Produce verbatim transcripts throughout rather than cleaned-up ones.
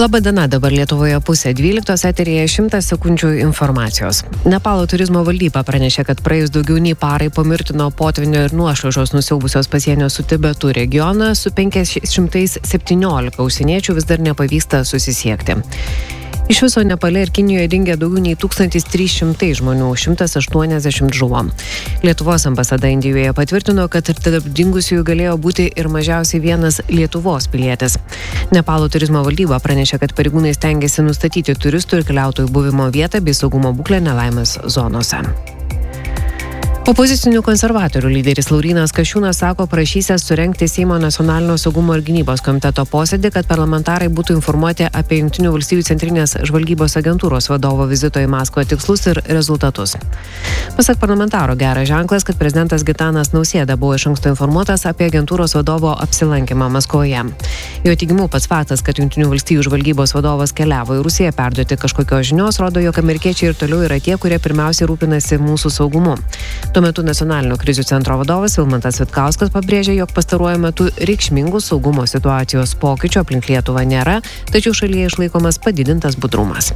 Labadiena, dabar Lietuvoje pusė dvyliktos, eteryje šimtas sekundžių informacijos. Nepalo turizmo valdyba pranešė, kad praėjus daugiau nei parai po mirtino potvinio ir nuošliaužos nusiaubusios pasienio su Tibetu regioną su penkiais šimtais septyniolika užsieniečių vis dar nepavyksta susisiekti. Iš viso Nepale ir Kinijoje dingė daugiau nei tūkstantis trys šimtai žmonių, šimtas aštuoniasdešimt žuvo. Lietuvos ambasada Indijoje patvirtino, kad tarp dingusiųjų galėjo būti ir mažiausiai vienas Lietuvos pilietis. Nepalo turizmo valdyba pranešė, kad pareigūnai stengiasi nustatyti turistų ir keliautojų buvimo vietą bei saugumo būklę nelaimės zonose. Opozicinių konservatorių lyderis Laurynas Kasčiūnas sako prašysęs surengti Seimo nacionalinio saugumo ir gynybos komiteto posėdį, kad parlamentarai būtų informuoti apie Jungtinių valstijų centrinės žvalgybos agentūros vadovo vizito į Maskvą tikslus ir rezultatus. Pasak parlamentaro, geras ženklas, kad prezidentas Gitanas Nausėda buvo iš anksto informuotas apie agentūros vadovo apsilankymą Maskvoje. Jo teigimu, pats faktas, kad Jungtinių valstijų žvalgybos vadovas keliavo į Rusiją perduoti kažkokios žinios, rodo, jog amerikiečiai ir toliau yra tie, kurie pirmiausiai rūpinasi mūsų saugumu. Tuo metu nacionalinio krizių centro vadovas Vilmantas Vitkauskas pabrėžė, jog pastaruoju metu reikšmingų saugumo situacijos pokyčių aplink Lietuvą nėra, tačiau šalyje išlaikomas padidintas budrumas.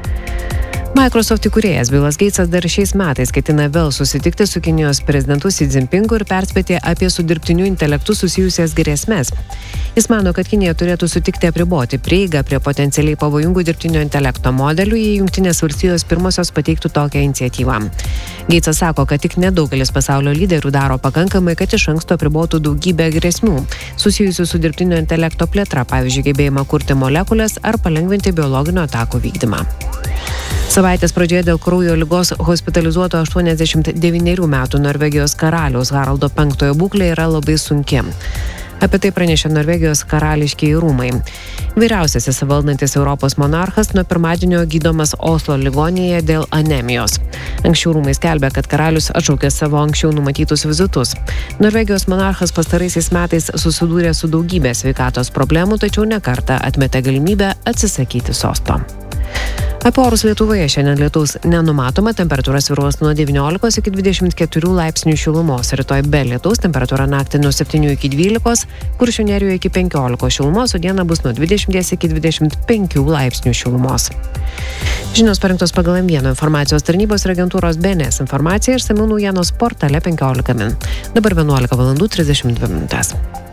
Microsoft įkūrėjas Bilas Geitsas dar šiais metais ketina vėl susitikti su Kinijos prezidentu Xi Jinpingu ir perspėti apie su dirbtiniu intelektu susijusias grėsmes. Jis mano, kad Kinija turėtų sutikti apriboti prieigą prie potencialiai pavojingų dirbtinio intelekto modelių, jei Jungtinės valstijos pirmosios pateiktų tokią iniciatyvą. Geitsas sako, kad tik nedaugelis pasaulio lyderių daro pakankamai, kad iš anksto apribotų daugybę grėsmių susijusių su dirbtinio intelekto plėtra, pavyzdžiui, gebėjimą kurti molekulės ar palengvinti biologinio atakų vykdymą. Savaitės pradžioje dėl kraujo ligos hospitalizuoto aštuoniasdešimt devynerių metų Norvegijos karaliaus Haraldo penktojo būklė yra labai sunki. Apie tai pranešė Norvegijos karališkieji rūmai. Vyriausiasis valdantis Europos monarchas nuo pirmadienio gydomas Oslo ligoninėje dėl anemijos. Anksčiau rūmai skelbė, kad karalius atšaukė savo anksčiau numatytus vizitus. Norvegijos monarchas pastaraisiais metais susidūrė su daugybė sveikatos problemų, tačiau nekartą atmetė galimybę atsisakyti sosto. Apie orus Lietuvoje šiandien lietaus nenumatoma, temperatūra svyruos nuo devyniolikos iki dvidešimt keturių laipsnių šilumos. Rytoj be lietaus temperatūra naktį nuo septynių iki dvylikos, Kuršių nerijoje iki penkiolikos šilumos, o dieną bus nuo dvidešimties iki dvidešimt penkių laipsnių šilumos. Žinios parengtos pagal M vieną informacijos tarnybos ir agentūros B N S informaciją ir išsamių naujienos portale penkiolika min. Dabar vienuolika valandų trisdešimt dvi minutės.